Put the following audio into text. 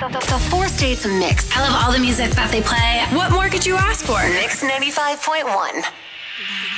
The four states mix. I love all the music that they play. What more could you ask for? Mix 95.1.